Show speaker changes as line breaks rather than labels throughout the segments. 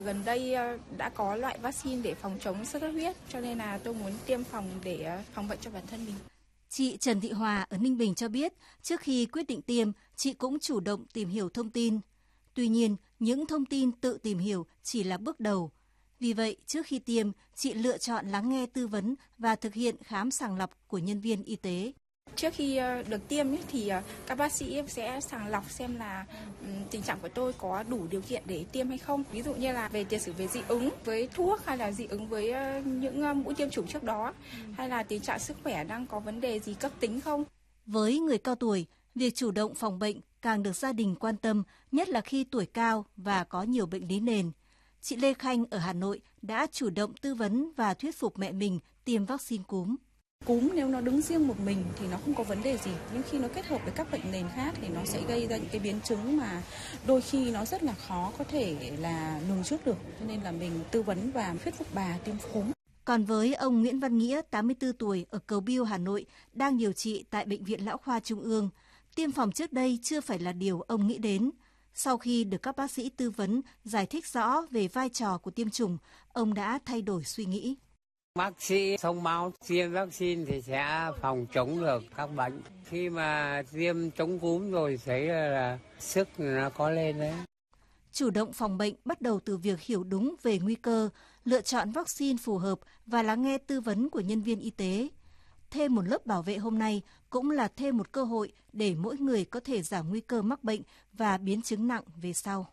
Gần đây đã có loại vaccine để phòng chống xuất xuất huyết, cho nên là tôi muốn tiêm phòng để phòng bệnh cho bản thân mình.
Chị Trần Thị Hòa ở Ninh Bình cho biết, trước khi quyết định tiêm, chị cũng chủ động tìm hiểu thông tin. Tuy nhiên, những thông tin tự tìm hiểu chỉ là bước đầu. Vì vậy, trước khi tiêm, chị lựa chọn lắng nghe tư vấn và thực hiện khám sàng lọc của nhân viên y tế.
Trước khi được tiêm thì các bác sĩ sẽ sàng lọc xem là tình trạng của tôi có đủ điều kiện để tiêm hay không. Ví dụ như là về tiền sử về dị ứng với thuốc hay là dị ứng với những mũi tiêm chủng trước đó, hay là tình trạng sức khỏe đang có vấn đề gì cấp tính không.
Với người cao tuổi, việc chủ động phòng bệnh càng được gia đình quan tâm, nhất là khi tuổi cao và có nhiều bệnh lý nền. Chị Lê Khanh ở Hà Nội đã chủ động tư vấn và thuyết phục mẹ mình tiêm vaccine cúm.
Cúm nếu nó đứng riêng một mình thì nó không có vấn đề gì, nhưng khi nó kết hợp với các bệnh nền khác thì nó sẽ gây ra những cái biến chứng mà đôi khi nó rất là khó có thể là lường trước được. Cho nên là mình tư vấn và thuyết phục bà tiêm cúm.
Còn với ông Nguyễn Văn Nghĩa, 84 tuổi, ở Cầu Biêu, Hà Nội, đang điều trị tại Bệnh viện Lão khoa Trung ương, tiêm phòng trước đây chưa phải là điều ông nghĩ đến. Sau khi được các bác sĩ tư vấn, giải thích rõ về vai trò của tiêm chủng, ông đã thay đổi suy nghĩ.
Bác sĩ thông báo tiêm vaccine thì sẽ phòng chống được các bệnh. Khi mà tiêm chống cúm rồi thấy là sức nó có lên đấy.
Chủ động phòng bệnh bắt đầu từ việc hiểu đúng về nguy cơ, lựa chọn vaccine phù hợp và lắng nghe tư vấn của nhân viên y tế. Thêm một lớp bảo vệ hôm nay cũng là thêm một cơ hội để mỗi người có thể giảm nguy cơ mắc bệnh và biến chứng nặng về sau.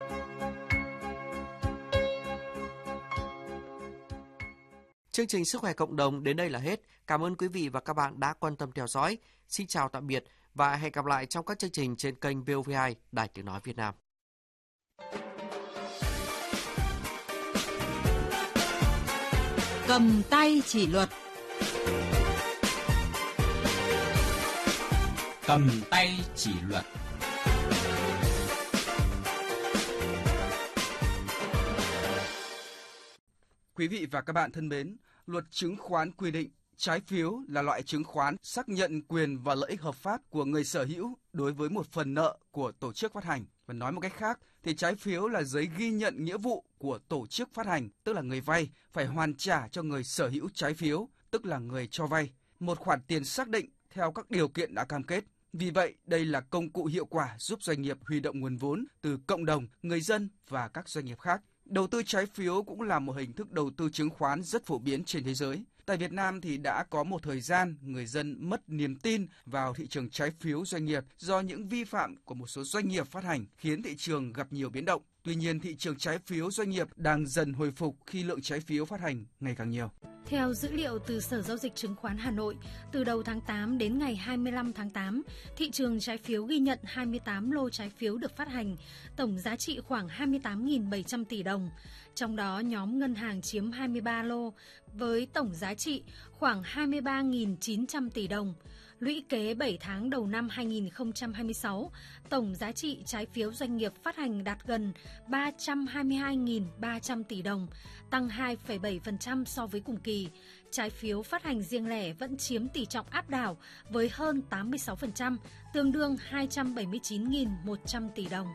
Chương trình Sức khỏe cộng đồng đến đây là hết. Cảm ơn quý vị và các bạn đã quan tâm theo dõi. Xin chào tạm biệt và hẹn gặp lại trong các chương trình trên kênh VOV2 Đài Tiếng nói Việt Nam.
Cầm tay chỉ luật.
Cầm tay chỉ luật.
Quý vị và các bạn thân mến, Luật chứng khoán quy định trái phiếu là loại chứng khoán xác nhận quyền và lợi ích hợp pháp của người sở hữu đối với một phần nợ của tổ chức phát hành. Và nói một cách khác thì trái phiếu là giấy ghi nhận nghĩa vụ của tổ chức phát hành, tức là người vay, phải hoàn trả cho người sở hữu trái phiếu, tức là người cho vay, một khoản tiền xác định theo các điều kiện đã cam kết. Vì vậy, đây là công cụ hiệu quả giúp doanh nghiệp huy động nguồn vốn từ cộng đồng, người dân và các doanh nghiệp khác. Đầu tư trái phiếu cũng là một hình thức đầu tư chứng khoán rất phổ biến trên thế giới. Tại Việt Nam thì đã có một thời gian người dân mất niềm tin vào thị trường trái phiếu doanh nghiệp do những vi phạm của một số doanh nghiệp phát hành khiến thị trường gặp nhiều biến động. Tuy nhiên, thị trường trái phiếu doanh nghiệp đang dần hồi phục khi lượng trái phiếu phát hành ngày càng nhiều.
Theo dữ liệu từ Sở Giao dịch Chứng khoán Hà Nội, từ đầu tháng 8 đến ngày 25 tháng 8, thị trường trái phiếu ghi nhận 28 lô trái phiếu được phát hành, tổng giá trị khoảng 28.700 tỷ đồng. Trong đó, nhóm ngân hàng chiếm 23 lô với tổng giá trị khoảng 23.900 tỷ đồng. Lũy kế 7 tháng đầu năm 2026, tổng giá trị trái phiếu doanh nghiệp phát hành đạt gần 322.300 tỷ đồng, tăng 2,7% so với cùng kỳ. Trái phiếu phát hành riêng lẻ vẫn chiếm tỷ trọng áp đảo với hơn 86%, tương đương 279.100 tỷ đồng.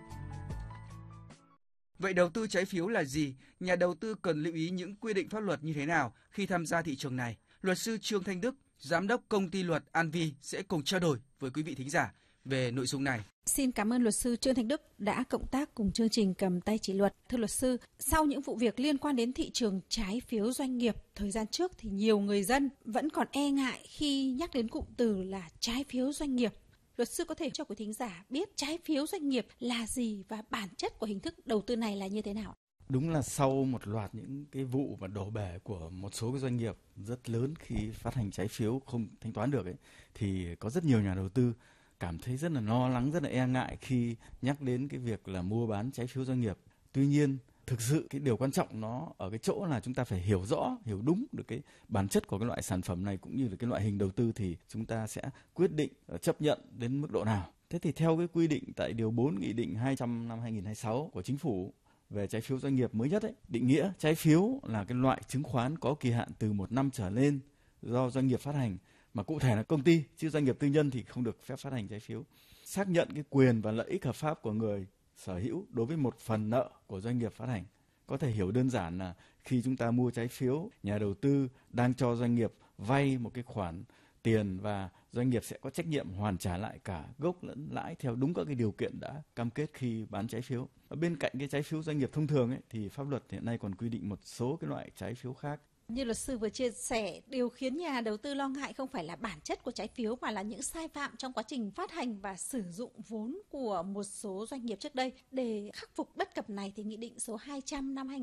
Vậy đầu tư trái phiếu là gì? Nhà đầu tư cần lưu ý những quy định pháp luật như thế nào khi tham gia thị trường này? Luật sư Trương Thanh Đức, Giám đốc công ty luật An Vi sẽ cùng trao đổi với quý vị thính giả về nội dung này.
Xin cảm ơn luật sư Trương Thanh Đức đã cộng tác cùng chương trình Cầm tay chỉ luật. Thưa luật sư, sau những vụ việc liên quan đến thị trường trái phiếu doanh nghiệp thời gian trước thì nhiều người dân vẫn còn e ngại khi nhắc đến cụm từ là trái phiếu doanh nghiệp. Luật sư có thể cho quý thính giả biết trái phiếu doanh nghiệp là gì và bản chất của hình thức đầu tư này là như thế nào?
Đúng là sau một loạt những cái vụ và đổ bể của một số cái doanh nghiệp rất lớn khi phát hành trái phiếu không thanh toán được ấy, thì có rất nhiều nhà đầu tư cảm thấy rất là lo lắng, rất là e ngại khi nhắc đến cái việc là mua bán trái phiếu doanh nghiệp. Tuy nhiên, thực sự cái điều quan trọng nó ở cái chỗ là chúng ta phải hiểu rõ, hiểu đúng được cái bản chất của cái loại sản phẩm này cũng như là cái loại hình đầu tư thì chúng ta sẽ quyết định chấp nhận đến mức độ nào. Thế thì theo cái quy định tại điều 4 Nghị định 200 năm 2026 của Chính phủ về trái phiếu doanh nghiệp mới nhất ấy, định nghĩa trái phiếu là cái loại chứng khoán có kỳ hạn từ 1 năm trở lên do doanh nghiệp phát hành, mà cụ thể là công ty chứ doanh nghiệp tư nhân thì không được phép phát hành trái phiếu. Xác nhận cái quyền và lợi ích hợp pháp của người sở hữu đối với một phần nợ của doanh nghiệp phát hành. Có thể hiểu đơn giản là khi chúng ta mua trái phiếu, nhà đầu tư đang cho doanh nghiệp vay một cái khoản tiền và doanh nghiệp sẽ có trách nhiệm hoàn trả lại cả gốc lẫn lãi theo đúng các cái điều kiện đã cam kết khi bán trái phiếu. Ở bên cạnh cái trái phiếu doanh nghiệp thông thường ấy, thì pháp luật hiện nay còn quy định một số cái loại trái phiếu khác.
Như luật sư vừa chia sẻ, điều khiến nhà đầu tư lo ngại không phải là bản chất của trái phiếu mà là những sai phạm trong quá trình phát hành và sử dụng vốn của một số doanh nghiệp trước đây. Để khắc phục bất cập này thì Nghị định số 200 năm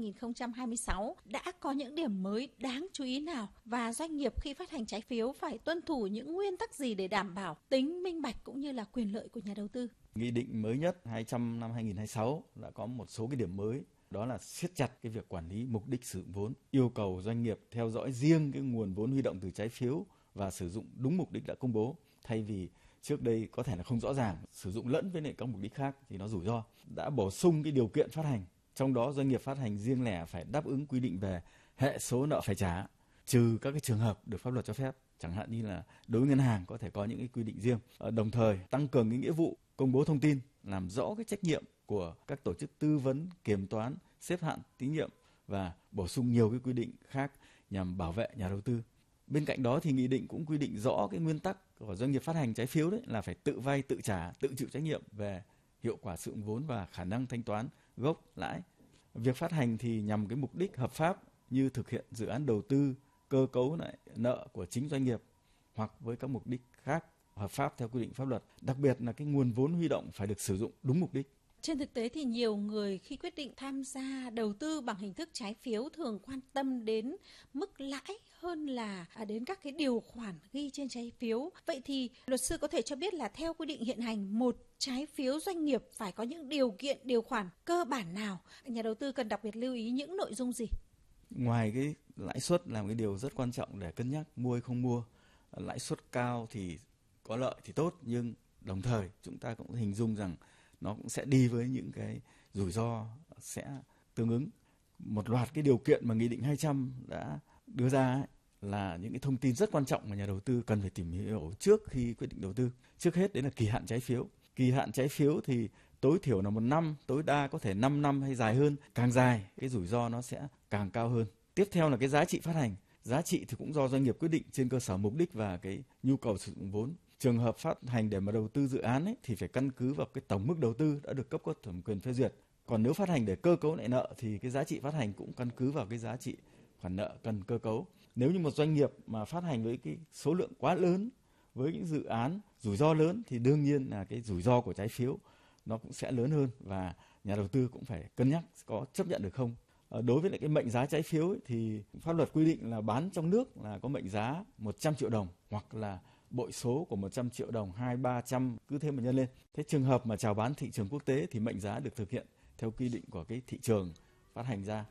2026 đã có những điểm mới đáng chú ý nào, và doanh nghiệp khi phát hành trái phiếu phải tuân thủ những nguyên tắc gì để đảm bảo tính minh bạch cũng như là quyền lợi của nhà đầu tư?
Nghị định mới nhất 200 năm 2026 đã có một số cái điểm mới. Đó là siết chặt cái việc quản lý mục đích sử dụng vốn, yêu cầu doanh nghiệp theo dõi riêng cái nguồn vốn huy động từ trái phiếu và sử dụng đúng mục đích đã công bố, thay vì trước đây có thể là không rõ ràng, sử dụng lẫn với các mục đích khác thì nó rủi ro. Đã bổ sung cái điều kiện phát hành, trong đó doanh nghiệp phát hành riêng lẻ phải đáp ứng quy định về hệ số nợ phải trả, trừ các cái trường hợp được pháp luật cho phép, chẳng hạn như là đối với ngân hàng có thể có những cái quy định riêng. Đồng thời tăng cường cái nghĩa vụ công bố thông tin, làm rõ cái trách nhiệm của các tổ chức tư vấn, kiểm toán, xếp hạng tín nhiệm và bổ sung nhiều cái quy định khác nhằm bảo vệ nhà đầu tư. Bên cạnh đó thì nghị định cũng quy định rõ cái nguyên tắc của doanh nghiệp phát hành trái phiếu đấy là phải tự vay, tự trả, tự chịu trách nhiệm về hiệu quả sử dụng vốn và khả năng thanh toán gốc, lãi. Việc phát hành thì nhằm cái mục đích hợp pháp như thực hiện dự án đầu tư, cơ cấu lại nợ của chính doanh nghiệp hoặc với các mục đích khác hợp pháp theo quy định pháp luật. Đặc biệt là cái nguồn vốn huy động phải được sử dụng đúng mục đích.
Trên thực tế thì nhiều người khi quyết định tham gia đầu tư bằng hình thức trái phiếu thường quan tâm đến mức lãi hơn là đến các cái điều khoản ghi trên trái phiếu. Vậy thì luật sư có thể cho biết là theo quy định hiện hành, một trái phiếu doanh nghiệp phải có những điều kiện, điều khoản cơ bản nào? Nhà đầu tư cần đặc biệt lưu ý những nội dung gì?
Ngoài cái lãi suất là một cái điều rất quan trọng để cân nhắc mua hay không mua. Lãi suất cao thì có lợi thì tốt, nhưng đồng thời chúng ta cũng hình dung rằng nó cũng sẽ đi với những cái rủi ro sẽ tương ứng. Một loạt cái điều kiện mà Nghị định 200 đã đưa ra ấy, là những cái thông tin rất quan trọng mà nhà đầu tư cần phải tìm hiểu trước khi quyết định đầu tư. Trước hết đấy là kỳ hạn trái phiếu. Kỳ hạn trái phiếu thì tối thiểu là 1 năm, tối đa có thể 5 năm hay dài hơn. Càng dài, cái rủi ro nó sẽ càng cao hơn. Tiếp theo là cái giá trị phát hành. Giá trị thì cũng do doanh nghiệp quyết định trên cơ sở mục đích và cái nhu cầu sử dụng vốn. Trường hợp phát hành để mà đầu tư dự án ấy, thì phải căn cứ vào cái tổng mức đầu tư đã được cấp có thẩm quyền phê duyệt. Còn nếu phát hành để cơ cấu lại nợ thì cái giá trị phát hành cũng căn cứ vào cái giá trị khoản nợ cần cơ cấu. Nếu như một doanh nghiệp mà phát hành với cái số lượng quá lớn, với những dự án rủi ro lớn thì đương nhiên là cái rủi ro của trái phiếu nó cũng sẽ lớn hơn và nhà đầu tư cũng phải cân nhắc có chấp nhận được không. Đối với lại cái mệnh giá trái phiếu ấy, thì pháp luật quy định là bán trong nước là có mệnh giá 100 triệu đồng hoặc là bội số của 100 triệu đồng, 200-300 cứ thế mà nhân lên. Thế trường hợp mà chào bán thị trường quốc tế thì mệnh giá được thực hiện theo quy định của cái thị trường phát hành ra.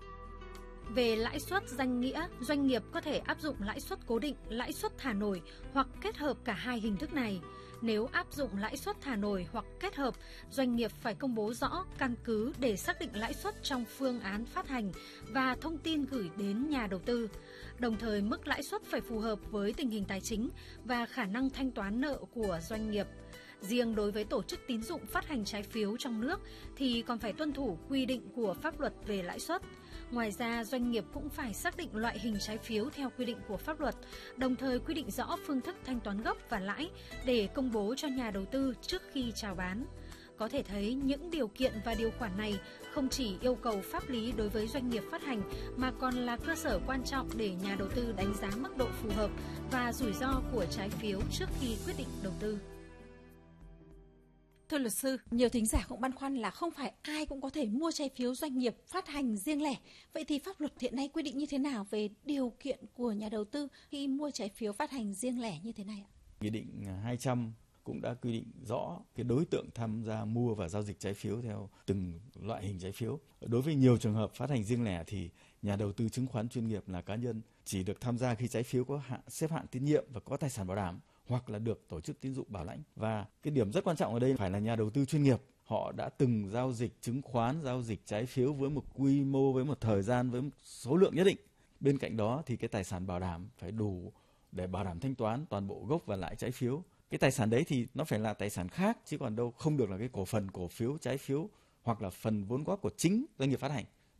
Về lãi suất danh nghĩa, doanh nghiệp có thể áp dụng lãi suất cố định, lãi suất thả nổi hoặc kết hợp cả hai hình thức này. Nếu áp dụng lãi suất thả nổi hoặc kết hợp, doanh nghiệp phải công bố rõ căn cứ để xác định lãi suất trong phương án phát hành và thông tin gửi đến nhà đầu tư. Đồng thời, mức lãi suất phải phù hợp với tình hình tài chính và khả năng thanh toán nợ của doanh nghiệp. Riêng đối với tổ chức tín dụng phát hành trái phiếu trong nước thì còn phải tuân thủ quy định của pháp luật về lãi suất. Ngoài ra, doanh nghiệp cũng phải xác định loại hình trái phiếu theo quy định của pháp luật, đồng thời quy định rõ phương thức thanh toán gốc và lãi để công bố cho nhà đầu tư trước khi chào bán. Có thể thấy những điều kiện và điều khoản này không chỉ yêu cầu pháp lý đối với doanh nghiệp phát hành mà còn là cơ sở quan trọng để nhà đầu tư đánh giá mức độ phù hợp và rủi ro của trái phiếu trước khi quyết định đầu tư.
Thưa luật sư, nhiều thính giả cũng băn khoăn là không phải ai cũng có thể mua trái phiếu doanh nghiệp phát hành riêng lẻ. Vậy thì pháp luật hiện nay quy định như thế nào về điều kiện của nhà đầu tư khi mua trái phiếu phát hành riêng lẻ như thế này ạ?
Nghị định 200 cũng đã quy định rõ cái đối tượng tham gia mua và giao dịch trái phiếu theo từng loại hình trái phiếu. Đối với nhiều trường hợp phát hành riêng lẻ thì nhà đầu tư chứng khoán chuyên nghiệp là cá nhân chỉ được tham gia khi trái phiếu có xếp hạng tín nhiệm và có tài sản bảo đảm, hoặc là được tổ chức tín dụng bảo lãnh. Và cái điểm rất quan trọng ở đây phải là nhà đầu tư chuyên nghiệp. Họ đã từng giao dịch chứng khoán, giao dịch trái phiếu với một quy mô, với một thời gian, với một số lượng nhất định. Bên cạnh đó thì cái tài sản bảo đảm phải đủ để bảo đảm thanh toán toàn bộ gốc và lãi trái phiếu. Cái tài sản đấy thì nó phải là tài sản khác, chứ còn đâu không được là cái cổ phần, cổ phiếu, trái phiếu hoặc là phần vốn góp của chính doanh nghiệp phát hành.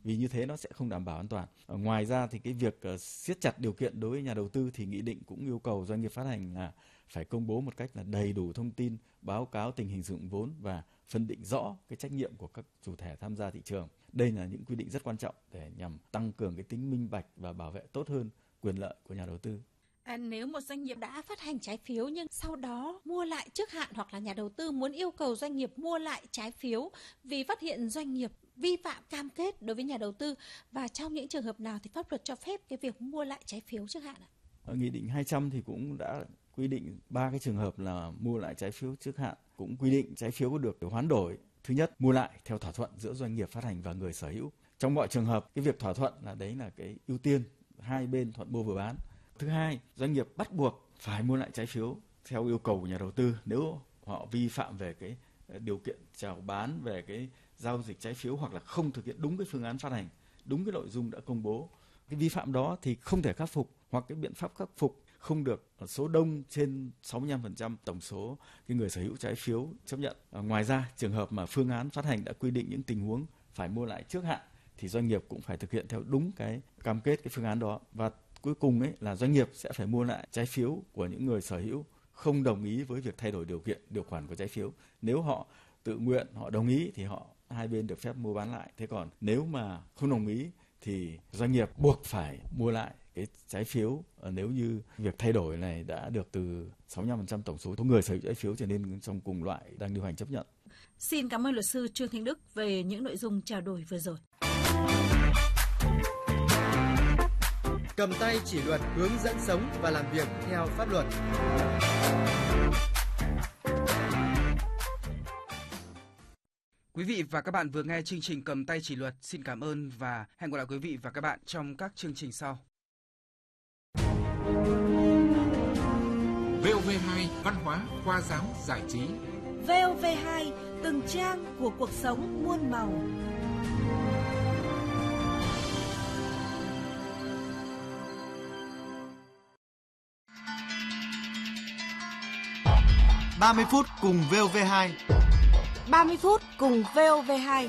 vì như thế nó sẽ không đảm bảo an toàn. Ngoài ra thì cái việc siết chặt điều kiện đối với nhà đầu tư thì nghị định cũng yêu cầu doanh nghiệp phát hành là phải công bố một cách là đầy đủ thông tin, báo cáo tình hình sử dụng vốn và phân định rõ cái trách nhiệm của các chủ thể tham gia thị trường. Đây là những quy định rất quan trọng để nhằm tăng cường cái tính minh bạch và bảo vệ tốt hơn quyền lợi của nhà đầu tư.
Nếu một doanh nghiệp đã phát hành trái phiếu nhưng sau đó mua lại trước hạn, hoặc là nhà đầu tư muốn yêu cầu doanh nghiệp mua lại trái phiếu vì phát hiện doanh nghiệp vi phạm cam kết đối với nhà đầu tư, và trong những trường hợp nào thì pháp luật cho phép cái việc mua lại trái phiếu trước hạn ạ?
Nghị định 200 thì cũng đã quy định 3 cái trường hợp là mua lại trái phiếu trước hạn, cũng quy định trái phiếu có được hoán đổi. Thứ nhất, mua lại theo thỏa thuận giữa doanh nghiệp phát hành và người sở hữu. Trong mọi trường hợp, cái việc thỏa thuận là đấy là cái ưu tiên, hai bên thuận mua vừa bán. Thứ hai, doanh nghiệp bắt buộc phải mua lại trái phiếu theo yêu cầu của nhà đầu tư nếu họ vi phạm về cái điều kiện chào bán, về cái giao dịch trái phiếu, hoặc là không thực hiện đúng cái phương án phát hành, đúng cái nội dung đã công bố. Cái vi phạm đó thì không thể khắc phục, hoặc cái biện pháp khắc phục không được số đông trên 65% tổng số cái người sở hữu trái phiếu chấp nhận. Ngoài ra, trường hợp mà phương án phát hành đã quy định những tình huống phải mua lại trước hạn thì doanh nghiệp cũng phải thực hiện theo đúng cái cam kết cái phương án đó. Và cuối cùng ấy là doanh nghiệp sẽ phải mua lại trái phiếu của những người sở hữu không đồng ý với việc thay đổi điều kiện điều khoản của trái phiếu. Nếu họ tự nguyện, họ đồng ý thì hai bên được phép mua bán lại. Thế còn nếu mà không đồng ý thì doanh nghiệp buộc phải mua lại cái trái phiếu nếu như việc thay đổi này đã được từ 65% tổng số người sở hữu trái phiếu trở nên trong cùng loại đang điều hành chấp nhận.
Xin cảm ơn luật sư Trương Thanh Đức về những nội dung trao đổi vừa rồi.
Cầm tay chỉ luật, hướng dẫn sống và làm việc theo pháp luật.
Quý vị và các bạn vừa nghe chương trình Cầm tay chỉ luật. Xin cảm ơn và hẹn gặp lại quý vị và các bạn trong các chương trình sau.
VOV2 Văn hóa, khoa giáo, giải trí.
VOV2 từng trang của cuộc sống muôn màu.
Ba mươi phút cùng VOV2.
30 phút cùng VOV2.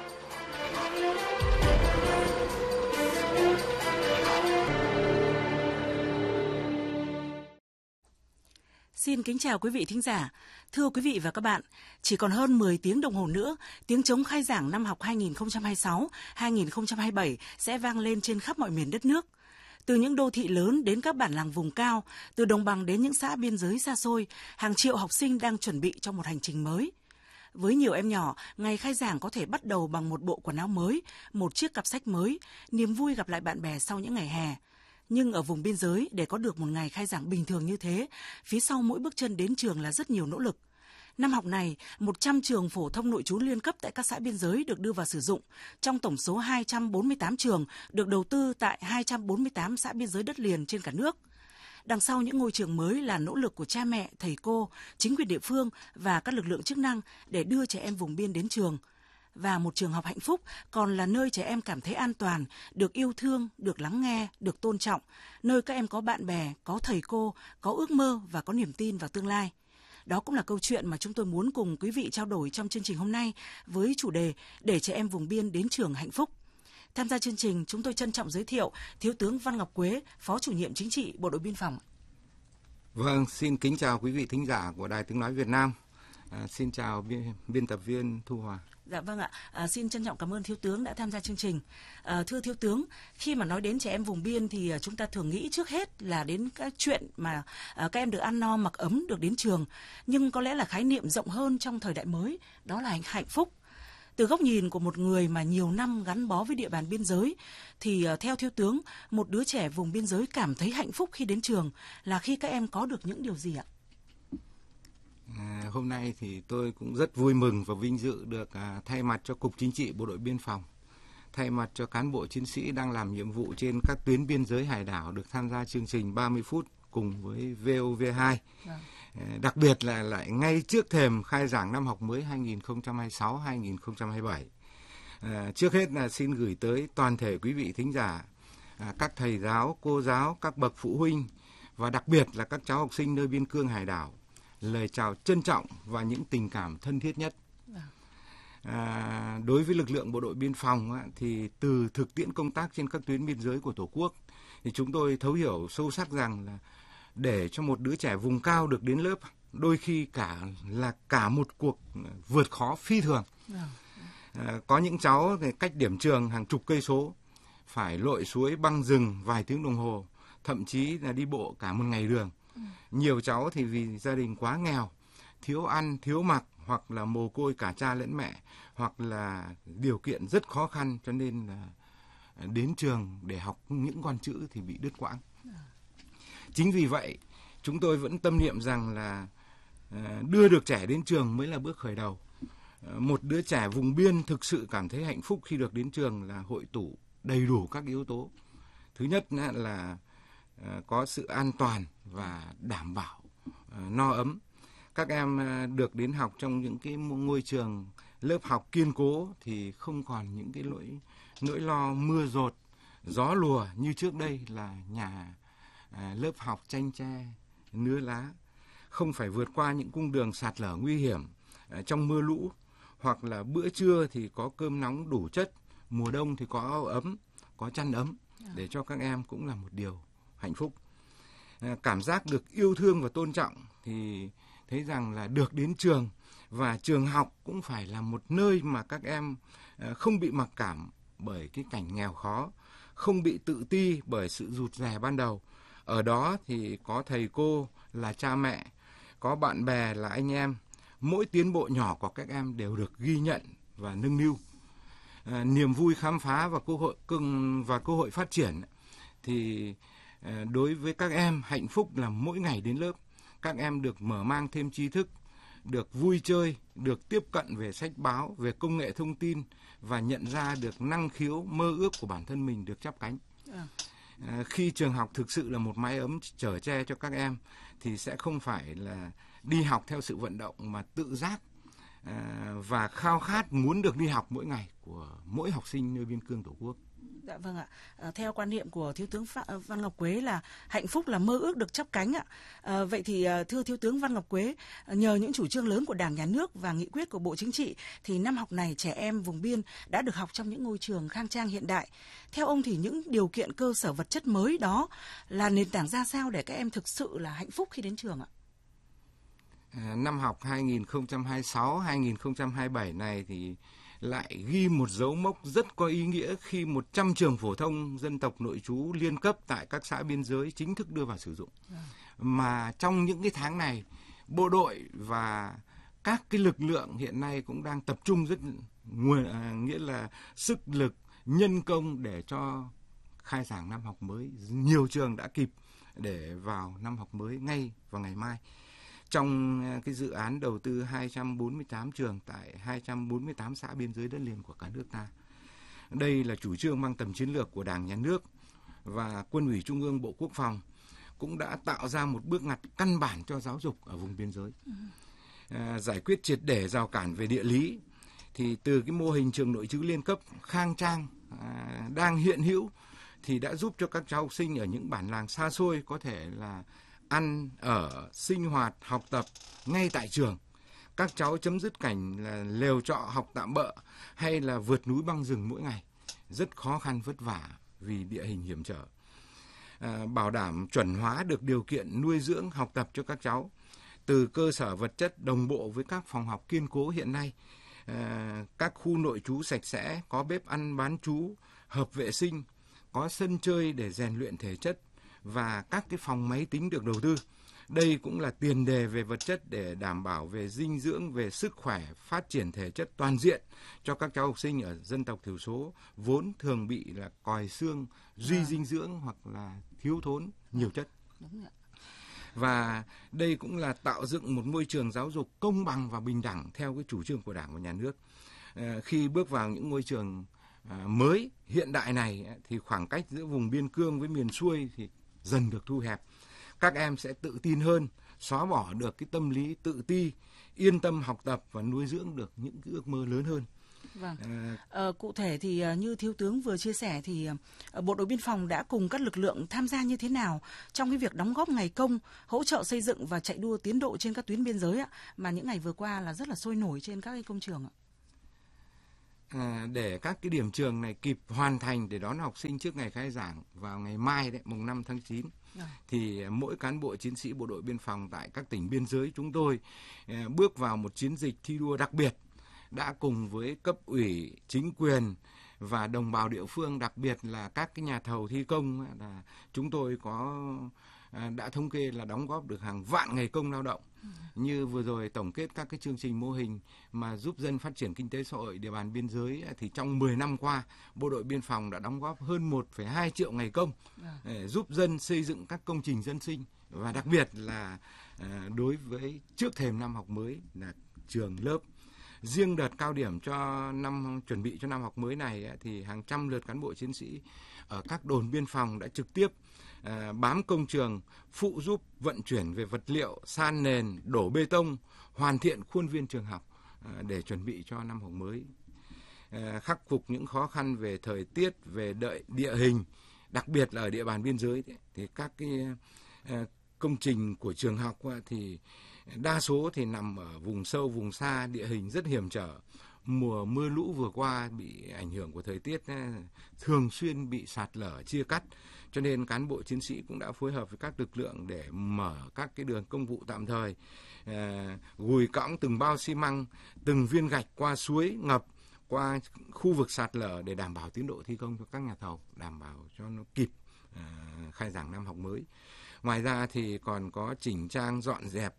Xin kính chào quý vị thính giả. Thưa quý vị và các bạn, chỉ còn hơn 10 tiếng đồng hồ nữa, tiếng trống khai giảng năm học 2026-2027 sẽ vang lên trên khắp mọi miền đất nước. Từ những đô thị lớn đến các bản làng vùng cao, từ đồng bằng đến những xã biên giới xa xôi, hàng triệu học sinh đang chuẩn bị cho một hành trình mới. Với nhiều em nhỏ, ngày khai giảng có thể bắt đầu bằng một bộ quần áo mới, một chiếc cặp sách mới, niềm vui gặp lại bạn bè sau những ngày hè. Nhưng ở vùng biên giới, để có được một ngày khai giảng bình thường như thế, phía sau mỗi bước chân đến trường là rất nhiều nỗ lực. Năm học này, 100 trường phổ thông nội trú liên cấp tại các xã biên giới được đưa vào sử dụng, trong tổng số 248 trường được đầu tư tại 248 xã biên giới đất liền trên cả nước. Đằng sau những ngôi trường mới là nỗ lực của cha mẹ, thầy cô, chính quyền địa phương và các lực lượng chức năng để đưa trẻ em vùng biên đến trường. Và một trường học hạnh phúc còn là nơi trẻ em cảm thấy an toàn, được yêu thương, được lắng nghe, được tôn trọng, nơi các em có bạn bè, có thầy cô, có ước mơ và có niềm tin vào tương lai. Đó cũng là câu chuyện mà chúng tôi muốn cùng quý vị trao đổi trong chương trình hôm nay với chủ đề Để trẻ em vùng biên đến trường hạnh phúc. Tham gia chương trình, chúng tôi trân trọng giới thiệu Thiếu tướng Văn Ngọc Quế, Phó Chủ nhiệm Chính trị Bộ đội Biên phòng.
Vâng, xin kính chào quý vị thính giả của Đài Tiếng nói Việt Nam. Xin chào biên tập viên Thu Hòa.
Dạ vâng ạ, xin trân trọng cảm ơn Thiếu tướng đã tham gia chương trình. Thưa Thiếu tướng, khi mà nói đến trẻ em vùng biên thì chúng ta thường nghĩ trước hết là đến cái chuyện mà các em được ăn no mặc ấm, được đến trường. Nhưng có lẽ là khái niệm rộng hơn trong thời đại mới, đó là hạnh phúc. Từ góc nhìn của một người mà nhiều năm gắn bó với địa bàn biên giới, thì theo Thiếu tướng, một đứa trẻ vùng biên giới cảm thấy hạnh phúc khi đến trường là khi các em có được những điều gì ạ?
Hôm nay thì tôi cũng rất vui mừng và vinh dự được thay mặt cho Cục Chính trị Bộ đội Biên phòng, thay mặt cho cán bộ chiến sĩ đang làm nhiệm vụ trên các tuyến biên giới hải đảo được tham gia chương trình 30 phút cùng với VOV2. Đặc biệt là lại ngay trước thềm khai giảng năm học mới 2026-2027. Trước hết là xin gửi tới toàn thể quý vị thính giả, các thầy giáo, cô giáo, các bậc phụ huynh và đặc biệt là các cháu học sinh nơi biên cương hải đảo lời chào trân trọng và những tình cảm thân thiết nhất. Đối với lực lượng bộ đội biên phòng thì từ thực tiễn công tác trên các tuyến biên giới của Tổ quốc thì chúng tôi thấu hiểu sâu sắc rằng là để cho một đứa trẻ vùng cao được đến lớp đôi khi cả một cuộc vượt khó phi thường. Có những cháu thì cách điểm trường hàng chục cây số, phải lội suối băng rừng vài tiếng đồng hồ, thậm chí là đi bộ cả một ngày đường. Nhiều cháu thì vì gia đình quá nghèo, thiếu ăn, thiếu mặc, hoặc là mồ côi cả cha lẫn mẹ, hoặc là điều kiện rất khó khăn, cho nên là đến trường để học những con chữ thì bị đứt quãng. Chính vì vậy, chúng tôi vẫn tâm niệm rằng là đưa được trẻ đến trường mới là bước khởi đầu. Một đứa trẻ vùng biên thực sự cảm thấy hạnh phúc khi được đến trường là hội tụ đầy đủ các yếu tố. Thứ nhất là có sự an toàn và đảm bảo no ấm. Các em được đến học trong những cái ngôi trường lớp học kiên cố thì không còn những cái nỗi lo mưa dột, gió lùa như trước đây là nhà lớp học chanh tre, nứa lá. Không phải vượt qua những cung đường sạt lở nguy hiểm trong mưa lũ, hoặc là bữa trưa thì có cơm nóng đủ chất, mùa đông thì có áo ấm, có chăn ấm, để cho các em cũng là một điều hạnh phúc. Cảm giác được yêu thương và tôn trọng thì thấy rằng là được đến trường, và trường học cũng phải là một nơi mà các em không bị mặc cảm bởi cái cảnh nghèo khó, không bị tự ti bởi sự rụt rè ban đầu. Ở đó thì có thầy cô là cha mẹ, có bạn bè là anh em. Mỗi tiến bộ nhỏ của các em đều được ghi nhận và nâng niu. Niềm vui khám phá và cơ hội phát triển thì đối với các em hạnh phúc là mỗi ngày đến lớp các em được mở mang thêm tri thức, được vui chơi, được tiếp cận về sách báo, về công nghệ thông tin và nhận ra được năng khiếu mơ ước của bản thân mình được chắp cánh. Khi trường học thực sự là một mái ấm chở che cho các em thì sẽ không phải là đi học theo sự vận động mà tự giác và khao khát muốn được đi học mỗi ngày của mỗi học sinh nơi biên cương Tổ quốc.
Dạ vâng ạ. Theo quan niệm của Thiếu tướng Văn Ngọc Quế là hạnh phúc là mơ ước được chắp cánh ạ. Vậy thì thưa Thiếu tướng Văn Ngọc Quế, nhờ những chủ trương lớn của Đảng, Nhà nước và nghị quyết của Bộ Chính trị thì năm học này trẻ em vùng biên đã được học trong những ngôi trường khang trang hiện đại. Theo ông thì những điều kiện cơ sở vật chất mới đó là nền tảng ra sao để các em thực sự là hạnh phúc khi đến trường ạ?
Năm học 2026-2027 này thì lại ghi một dấu mốc rất có ý nghĩa khi 100 trường phổ thông dân tộc nội trú liên cấp tại các xã biên giới chính thức đưa vào sử dụng. Mà trong những cái tháng này, bộ đội và các cái lực lượng hiện nay cũng đang tập trung nghĩa là sức lực, nhân công để cho khai giảng năm học mới. Nhiều trường đã kịp để vào năm học mới ngay vào ngày mai. Trong cái dự án đầu tư 248 trường tại 248 xã biên giới đất liền của cả nước ta. Đây là chủ trương mang tầm chiến lược của Đảng, Nhà nước và Quân ủy Trung ương, Bộ Quốc phòng cũng đã tạo ra một bước ngoặt căn bản cho giáo dục ở vùng biên giới. Giải quyết triệt để rào cản về địa lý thì từ cái mô hình trường nội trú liên cấp khang trang đang hiện hữu thì đã giúp cho các cháu học sinh ở những bản làng xa xôi có thể là ăn, ở, sinh hoạt, học tập ngay tại trường. Các cháu chấm dứt cảnh là lều trọ học tạm bợ hay là vượt núi băng rừng mỗi ngày. Rất khó khăn vất vả vì địa hình hiểm trở. Bảo đảm chuẩn hóa được điều kiện nuôi dưỡng học tập cho các cháu. Từ cơ sở vật chất đồng bộ với các phòng học kiên cố hiện nay, các khu nội trú sạch sẽ, có bếp ăn bán trú, hợp vệ sinh, có sân chơi để rèn luyện thể chất, và các cái phòng máy tính được đầu tư. Đây cũng là tiền đề về vật chất để đảm bảo về dinh dưỡng, về sức khỏe, phát triển thể chất toàn diện cho các cháu học sinh ở dân tộc thiểu số vốn thường bị là còi xương, duy dinh dưỡng hoặc là thiếu thốn nhiều chất. Và đây cũng là tạo dựng một môi trường giáo dục công bằng và bình đẳng theo cái chủ trương của Đảng và Nhà nước. Khi bước vào những ngôi trường mới hiện đại này thì khoảng cách giữa vùng biên cương với miền xuôi thì dần được thu hẹp. Các em sẽ tự tin hơn, xóa bỏ được cái tâm lý tự ti, yên tâm học tập và nuôi dưỡng được những cái ước mơ lớn hơn.
Vâng. Cụ thể thì như Thiếu tướng vừa chia sẻ thì Bộ đội Biên phòng đã cùng các lực lượng tham gia như thế nào trong cái việc đóng góp ngày công, hỗ trợ xây dựng và chạy đua tiến độ trên các tuyến biên giới ạ, mà những ngày vừa qua là rất là sôi nổi trên các cái công trường ạ?
để các cái điểm trường này kịp hoàn thành để đón học sinh trước ngày khai giảng vào ngày mai đấy, mùng 5 tháng 9. Thì mỗi cán bộ chiến sĩ bộ đội biên phòng tại các tỉnh biên giới chúng tôi bước vào một chiến dịch thi đua đặc biệt, đã cùng với cấp ủy, chính quyền và đồng bào địa phương, đặc biệt là các cái nhà thầu thi công, là chúng tôi đã thống kê là đóng góp được hàng vạn ngày công lao động. Như vừa rồi tổng kết các cái chương trình mô hình mà giúp dân phát triển kinh tế xã hội địa bàn biên giới, thì trong 10 năm qua, bộ đội biên phòng đã đóng góp hơn 1,2 triệu ngày công để giúp dân xây dựng các công trình dân sinh, và đặc biệt là đối với trước thềm năm học mới là trường lớp. Riêng đợt cao điểm chuẩn bị cho năm học mới này thì hàng trăm lượt cán bộ chiến sĩ ở các đồn biên phòng đã trực tiếp bám công trường, phụ giúp vận chuyển về vật liệu, san nền, đổ bê tông, hoàn thiện khuôn viên trường học để chuẩn bị cho năm học mới. Khắc phục những khó khăn về thời tiết, về địa hình, đặc biệt là ở địa bàn biên giới thì các cái công trình của trường học thì đa số thì nằm ở vùng sâu, vùng xa, địa hình rất hiểm trở. Mùa mưa lũ vừa qua bị ảnh hưởng của thời tiết thường xuyên bị sạt lở, chia cắt. Cho nên cán bộ chiến sĩ cũng đã phối hợp với các lực lượng để mở các cái đường công vụ tạm thời, gùi cõng từng bao xi măng, từng viên gạch qua suối ngập, qua khu vực sạt lở để đảm bảo tiến độ thi công cho các nhà thầu, đảm bảo cho nó kịp khai giảng năm học mới. Ngoài ra thì còn có chỉnh trang dọn dẹp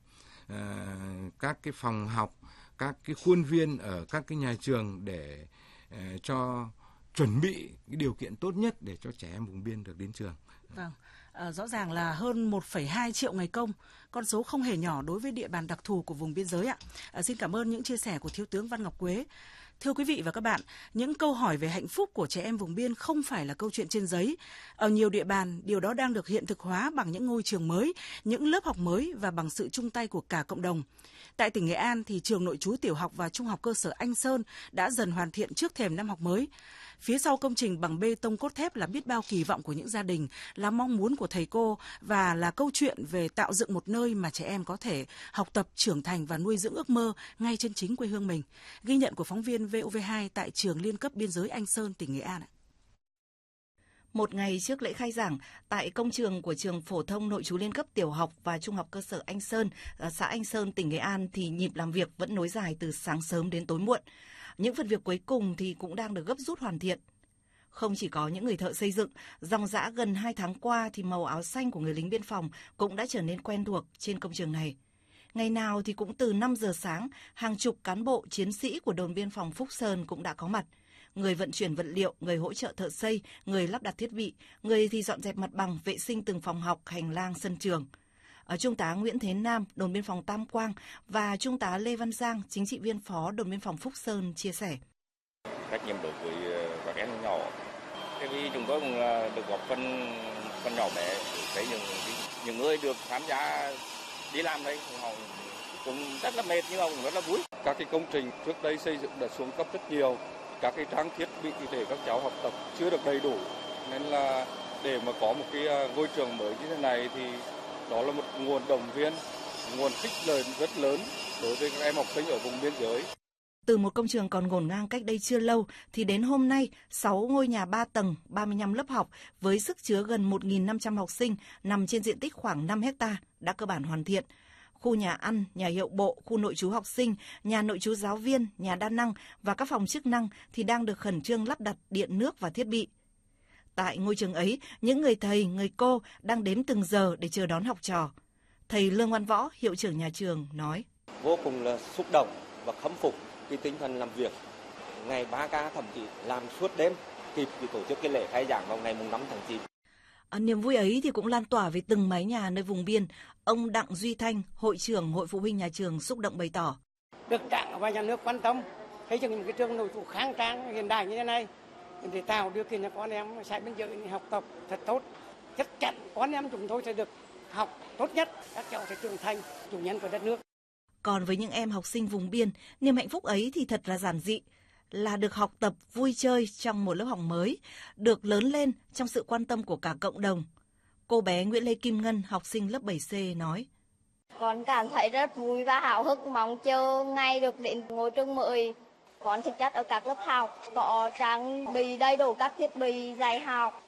các cái phòng học, các cái khuôn viên ở các cái nhà trường để cho chuẩn bị cái điều kiện tốt nhất để cho trẻ em vùng biên được đến trường.
Vâng, rõ ràng là hơn 1,2 triệu ngày công, con số không hề nhỏ đối với địa bàn đặc thù của vùng biên giới ạ. Xin cảm ơn những chia sẻ của Thiếu tướng Văn Ngọc Quế. Thưa quý vị và các bạn, những câu hỏi về hạnh phúc của trẻ em vùng biên không phải là câu chuyện trên giấy. Ở nhiều địa bàn, điều đó đang được hiện thực hóa bằng những ngôi trường mới, những lớp học mới và bằng sự chung tay của cả cộng đồng. Tại tỉnh Nghệ An, thì trường nội trú tiểu học và trung học cơ sở Anh Sơn đã dần hoàn thiện trước thềm năm học mới. Phía sau công trình bằng bê tông cốt thép là biết bao kỳ vọng của những gia đình, là mong muốn của thầy cô và là câu chuyện về tạo dựng một nơi mà trẻ em có thể học tập, trưởng thành và nuôi dưỡng ước mơ ngay trên chính quê hương mình. Ghi nhận của phóng viên VOV2 tại trường liên cấp biên giới Anh Sơn, tỉnh Nghệ An.
Một ngày trước lễ khai giảng, tại công trường của trường phổ thông nội trú liên cấp tiểu học và trung học cơ sở Anh Sơn, xã Anh Sơn, tỉnh Nghệ An thì nhịp làm việc vẫn nối dài từ sáng sớm đến tối muộn. Những phần việc cuối cùng thì cũng đang được gấp rút hoàn thiện. Không chỉ có những người thợ xây dựng, dòng dã gần 2 tháng qua thì màu áo xanh của người lính biên phòng cũng đã trở nên quen thuộc trên công trường này. Ngày nào thì cũng từ 5 giờ sáng, hàng chục cán bộ chiến sĩ của đồn biên phòng Phúc Sơn cũng đã có mặt. Người vận chuyển vật liệu, người hỗ trợ thợ xây, người lắp đặt thiết bị, người thì dọn dẹp mặt bằng, vệ sinh từng phòng học, hành lang, sân trường. Trung tá Nguyễn Thế Nam, đồn biên phòng Tam Quang và Trung tá Lê Văn Giang, chính trị viên phó đồn biên phòng Phúc Sơn chia sẻ.
Trách nhiệm đối với các em nhỏ, vì chúng tôi cũng được góp phần nhỏ bé thấy những người được tham gia đi làm đây, họ cũng rất là mệt nhưng họ cũng rất là vui.
Các cái công trình trước đây xây dựng đã xuống cấp rất nhiều, các cái trang thiết bị để các cháu học tập chưa được đầy đủ, nên là để mà có một cái ngôi trường mới như thế này thì đó là một nguồn động viên, nguồn khích lệ rất lớn đối với các em học sinh ở vùng biên giới.
Từ một công trường còn ngổn ngang cách đây chưa lâu thì đến hôm nay, 6 ngôi nhà 3 tầng, 35 lớp học với sức chứa gần 1.500 học sinh nằm trên diện tích khoảng 5 hectare đã cơ bản hoàn thiện. Khu nhà ăn, nhà hiệu bộ, khu nội trú học sinh, nhà nội trú giáo viên, nhà đa năng và các phòng chức năng thì đang được khẩn trương lắp đặt điện nước và thiết bị. Tại ngôi trường ấy, những người thầy, người cô đang đếm từng giờ để chờ đón học trò. Thầy Lương Văn Võ, hiệu trưởng nhà trường nói:
Vô cùng là xúc động và khâm phục cái tinh thần làm việc. Ngày 3K thậm chí làm suốt đêm kịp để tổ chức cái lễ khai giảng vào ngày 5 tháng 9.
Niềm vui ấy thì cũng lan tỏa về từng mái nhà nơi vùng biên. Ông Đặng Duy Thanh, hội trưởng Hội Phụ huynh nhà trường xúc động bày tỏ:
Được Đảng và nhà nước quan tâm, thấy cho một cái trường nội trú khang trang hiện đại như thế này để tạo điều kiện cho con em xã biên giới học tập thật tốt. Chắc chắn con em chúng tôi sẽ được học tốt nhất, các cháu sẽ trưởng thành chủ nhân của đất nước.
Còn với những em học sinh vùng biên, niềm hạnh phúc ấy thì thật là giản dị, là được học tập vui chơi trong một lớp học mới, được lớn lên trong sự quan tâm của cả cộng đồng. Cô bé Nguyễn Lê Kim Ngân, học sinh lớp 7C nói:
Con cảm thấy rất vui và háo hức, mong chờ ngày được đến ngôi trường mới. Còn thực chất ở các lớp học có trang bị đầy đủ các thiết bị dạy học.